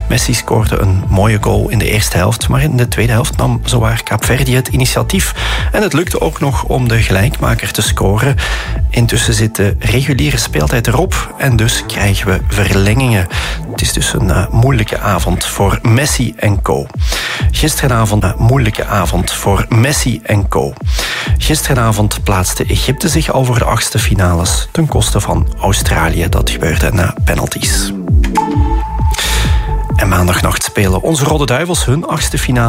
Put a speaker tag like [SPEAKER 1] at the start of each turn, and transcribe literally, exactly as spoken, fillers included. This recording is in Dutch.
[SPEAKER 1] Messi scoorde een mooie goal in de eerste helft, maar in de tweede helft nam zowaar Kaapverdië het initiatief. En het lukte ook nog om de gelijkmaker te scoren. Intussen zit de reguliere speeltijd erop en dus krijgen we verlengingen. Het is dus een uh, moeilijke avond voor Messi en co. Gisteravond een moeilijke avond voor Messi en co. Gisteravond plaatste Egypte zich al voor de achtste finales ten koste van Australië. Dat gebeurde na penalties. En maandagnacht spelen onze Rode Duivels hun achtste finale